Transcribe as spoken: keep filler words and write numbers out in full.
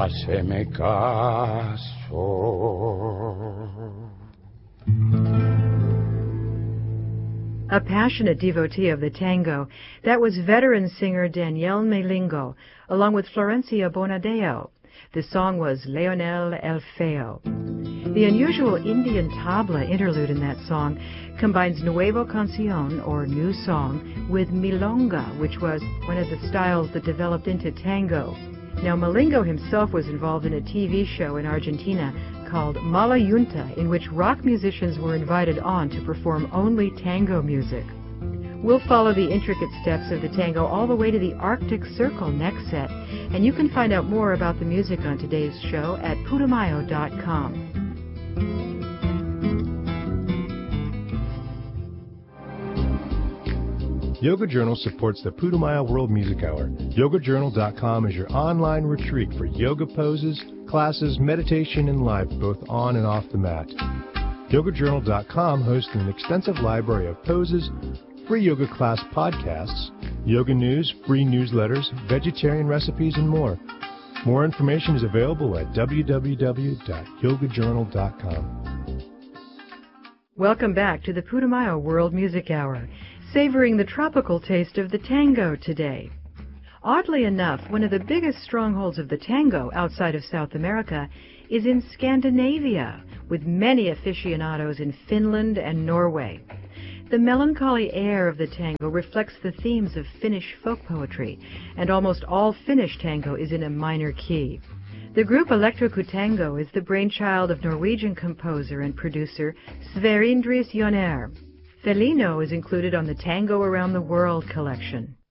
Haceme caso. A passionate devotee of the tango, that was veteran singer Daniel Melingo, along with Florencia Bonadeo. The song was Leonel El Feo. The unusual Indian tabla interlude in that song combines nuevo canción, or new song, with milonga, which was one of the styles that developed into tango. Now, Melingo himself was involved in a T V show in Argentina called Mala Yunta, in which rock musicians were invited on to perform only tango music. We'll follow the intricate steps of the tango all the way to the Arctic Circle next set, and you can find out more about the music on today's show at putumayo dot com. Yoga Journal supports the Putumayo World Music Hour. yoga journal dot com is your online retreat for yoga poses, classes, meditation, and life, both on and off the mat. yoga journal dot com hosts an extensive library of poses, free yoga class podcasts, yoga news, free newsletters, vegetarian recipes, and more. More information is available at w w w dot yoga journal dot com. Welcome back to the Putumayo World Music Hour, savoring the tropical taste of the tango today. Oddly enough, one of the biggest strongholds of the tango outside of South America is in Scandinavia, with many aficionados in Finland and Norway. The melancholy air of the tango reflects the themes of Finnish folk poetry, and almost all Finnish tango is in a minor key. The group Elektrokutango is the brainchild of Norwegian composer and producer Sverre Indriss Joner. Felino is included on the Tango Around the World collection.